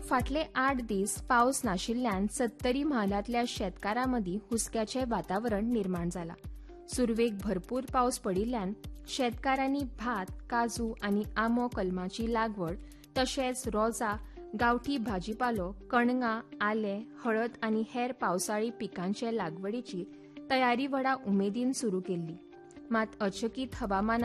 फाटले 8 दीस पावस नाशिल्ल्यान 70 म्हालांतल्या शेतकारांमदीं हुस्क्याचें वातावरण निर्माण जालां. सुरवेक भरपूर पावस पडिल्ल्यान शेतकारांनी भात, काजू आनी आंबो कलमाची लागवड तशेंच रोजां, गांवठी भाजीपालो, कणगां, आलें, हळद आनी हेर पावसाळी पिकांचे लागवडीची तयारी व्हडा उमेदीन सुरू केल्ली. मात अचकीत हवामानान